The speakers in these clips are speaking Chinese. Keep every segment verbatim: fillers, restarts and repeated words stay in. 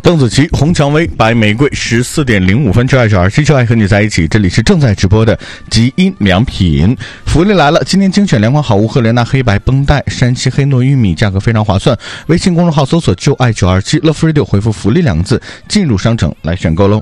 邓紫棋、红蔷薇、白玫瑰，十四点零五分，就爱九二七，就爱和你在一起。这里是正在直播的极音良品，福利来了！今天精选两款好物：赫莲娜黑白绷带、山西黑糯玉米，价格非常划算。微信公众号搜索“就爱九二七 Love Radio”， 回复“福利”两个字，进入商城来选购喽。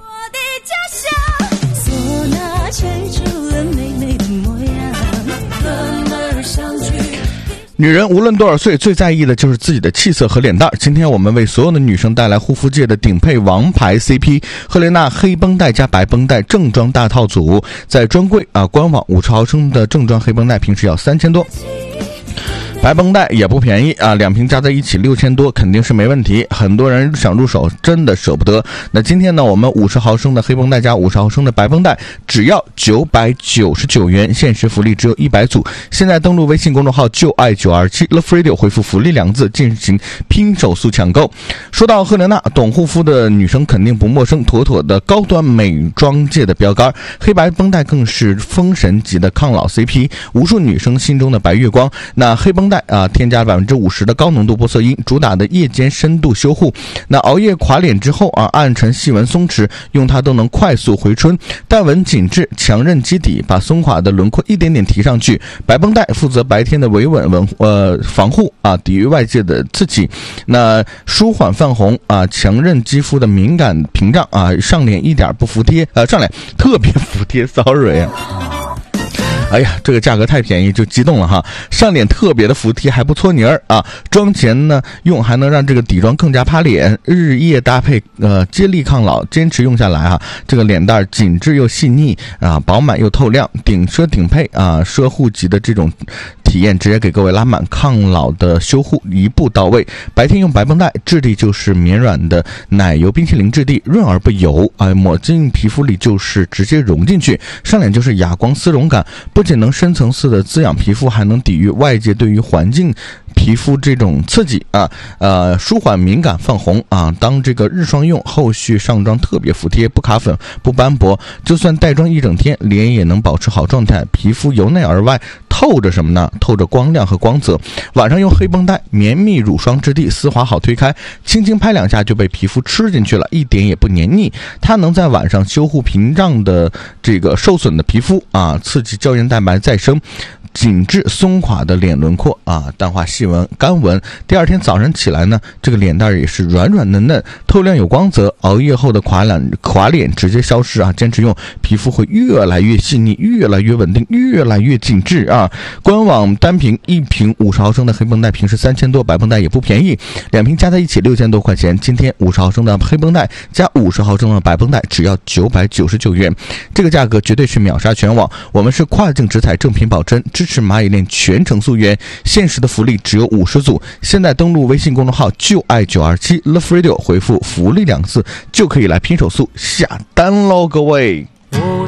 女人无论多少岁，最在意的就是自己的气色和脸蛋。今天我们为所有的女生带来护肤界的顶配王牌 C P 赫莲娜黑绷带加白绷带正装大套组，在专柜啊官网五十毫升的正装黑绷带平时要三千多。白绷带也不便宜啊，两瓶加在一起六千多，肯定是没问题。很多人想入手，真的舍不得。那今天呢，我们五十毫升的黑绷带加五十毫升的白绷带，只要九百九十九元，限时福利只有一百组。现在登录微信公众号就爱九二七 Love Radio， 回复福利两个字进行拼手速抢购。说到赫莲娜，懂护肤的女生肯定不陌生，妥妥的高端美妆界的标杆。黑白绷带更是封神级的抗老 C P， 无数女生心中的白月光。那黑绷带啊，添加百分之五十的高浓度玻色因，主打的夜间深度修护。那熬夜垮脸之后啊，暗沉细纹松弛，用它都能快速回春。淡纹紧致，强韧基底，把松垮的轮廓一点点提上去。白绷带负责白天的维稳纹呃防护啊，抵御外界的刺激。那舒缓泛红啊，强韧肌肤的敏感屏障啊，上脸一点不服帖，呃，上脸特别服帖 ，sorry 啊。哎呀，这个价格太便宜就激动了哈！上脸特别的服帖，还不搓泥儿啊！妆前呢用还能让这个底妆更加趴脸，日夜搭配，呃，接力抗老，坚持用下来哈，这个脸蛋紧致又细腻啊，饱满又透亮，顶奢顶配啊，奢护级的这种体验，直接给各位拉满，抗老的修护一步到位。白天用白绷带，质地就是绵软的奶油冰淇淋质地，润而不油啊，抹进皮肤里就是直接融进去，上脸就是哑光丝绒感。不仅能深层次的滋养皮肤，还能抵御外界对于环境皮肤这种刺激啊，呃，舒缓敏感泛红啊。当这个日霜用，后续上妆特别服帖，不卡粉，不斑驳，就算带妆一整天，脸也能保持好状态。皮肤由内而外透着什么呢？透着光亮和光泽。晚上用黑绷带，绵密乳霜质地，丝滑好推开，轻轻拍两下就被皮肤吃进去了，一点也不黏腻。它能在晚上修护屏障的这个受损的皮肤啊，刺激胶原蛋白再生，紧致松垮的脸轮廓啊，淡化细纹干纹。第二天早上起来呢，这个脸蛋也是软软嫩嫩，透亮有光泽。熬夜后的垮脸垮脸直接消失啊！坚持用，皮肤会越来越细腻，越来越稳定，越来越紧致啊！官网单瓶一瓶五十毫升的黑绷带平时三千多，白绷带也不便宜，两瓶加在一起六千多块钱。今天五十毫升的黑绷带加五十毫升的白绷带只要九百九十九元，这个价格绝对是秒杀全网。我们是跨境直采，正品保真，支持蚂蚁链全程溯源，限时的福利只有五十组。现在登录微信公众号就爱九二七 Love Radio， 回复福利两个字就可以来拼手速下单喽，各位。